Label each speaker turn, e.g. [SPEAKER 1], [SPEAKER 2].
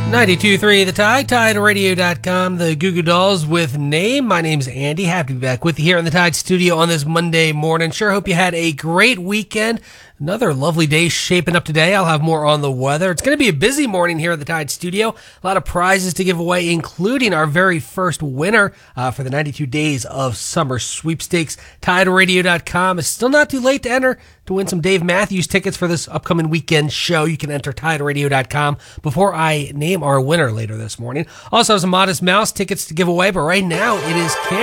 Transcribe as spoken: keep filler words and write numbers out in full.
[SPEAKER 1] ninety-two point three The Tide, Tide Radio dot com, the Goo Goo Dolls with Name. My name's Andy. Happy to be back with you here in the Tide studio on this Monday morning. Sure hope you had a great weekend. Another lovely day shaping up today. I'll have more on the weather. It's going to be a busy morning here at the Tide studio. A lot of prizes to give away, including our very first winner uh, for the ninety-two Days of Summer Sweepstakes. Tide Radio dot com. It's still not too late to enter to win some Dave Matthews tickets for this upcoming weekend show. You can enter Tide Radio dot com before I name our winner later this morning. Also, some Modest Mouse tickets to give away, but right now it is Cam.